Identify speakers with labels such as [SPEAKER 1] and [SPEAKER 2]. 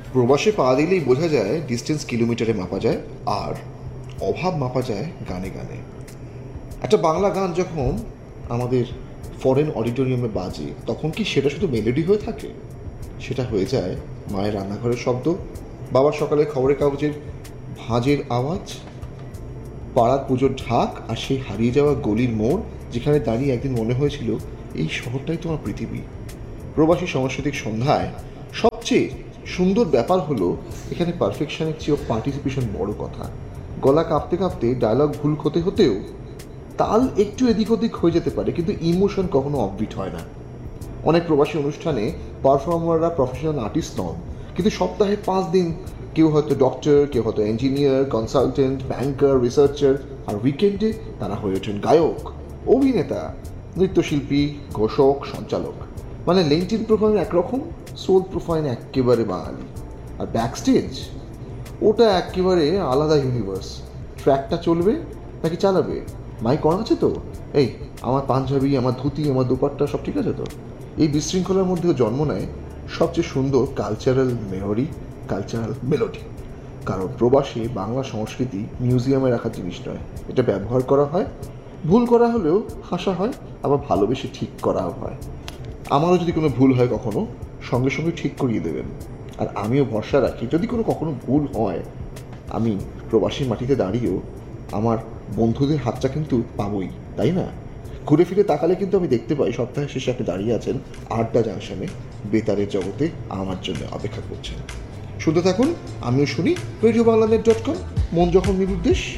[SPEAKER 1] প্রবাসে পা দিলেই বোঝা যায় ডিস্টেন্স কিলোমিটারে মাপা যায়, আর অভাব মাপা যায় গানে গানে। একটা বাংলা গান যখন আমাদের ফরেন অডিটোরিয়ামে বাজে, তখন কি সেটা শুধু মেলোডি হয়ে থাকে? সেটা হয়ে যায় মায়ের রান্নাঘরের শব্দ, বাবার সকালে খবরের কাগজের ভাঁজের আওয়াজ, পাড়ার পুজোর ঢাক, আর সেই হারিয়ে যাওয়া গলির মোড় যেখানে দাঁড়িয়ে একদিন মনে হয়েছিল এই শহরটাই তোমার পৃথিবী। প্রবাসী সাংস্কৃতিক সন্ধ্যায় সবচেয়ে সুন্দর ব্যাপার হলো এখানে পারফেকশনের চেয়েও পার্টিসিপেশন বড় কথা। গলা কাঁপতে কাঁপতে ডায়লগ ভুল হতে হতেও তাল একটু এদিক ওদিক হয়ে যেতে পারে, কিন্তু ইমোশন কখনো অফবিট হয় না। অনেক প্রবাসী অনুষ্ঠানে পারফর্মাররা প্রফেশনাল আর্টিস্ট নন, কিন্তু সপ্তাহে 5 দিন কেউ হয়তো ডক্টর, কেউ হয়তো ইঞ্জিনিয়ার, কনসালটেন্ট, ব্যাংকার, রিসার্চার, আর উইকেন্ডে তারা হয়ে ওঠেন গায়ক, অভিনেতা, নৃত্যশিল্পী, ঘোষক, সঞ্চালক। মানে লিঙ্কডইন প্রোফাইল একরকম, সোল প্রোফাইল একেবারে বাঙালি। আর ব্যাকস্টেজ ওটা একেবারে আলাদা ইউনিভার্স। ট্র্যাকটা চলবে নাকি চালাবে, মাইক অন আছে তো, এই আমার পাঞ্জাবি, আমার ধুতি, আমার দোপাট্টা সব ঠিক আছে তো? এই বিশৃঙ্খলার মধ্যেও জন্ম নেয় সবচেয়ে সুন্দর কালচারাল মেমোরি, কালচারাল মেলোডি। কারণ প্রবাসে বাংলা সংস্কৃতি মিউজিয়ামে রাখার জিনিস নয়, এটা ব্যবহার করা হয়, ভুল করা হলেও হাসা হয়, আবার ভালোবেসে ঠিক করাও হয়। আমারও যদি কোনো ভুল হয় কখনো, সঙ্গে সঙ্গে ঠিক করিয়ে দেবেন। আর আমিও ভরসা রাখি যদি কখনো ভুল হয়, আমি প্রবাসী মাটিতে দাঁড়িয়েও আমার বন্ধুদের হাতটা কিন্তু পাবোই, তাই না? ঘুরে ফিরে তাকালে কিন্তু আমি দেখতে পাই সপ্তাহের শেষে আপনি দাঁড়িয়ে আছেন আড্ডা জাংশনে, বেতারের জগতে আমার জন্য অপেক্ষা করছেন। শুনতে থাকুন, আমিও শুনি, রেডিও বাংলাদেশ.com, মন যখন নিরুদ্দেশ।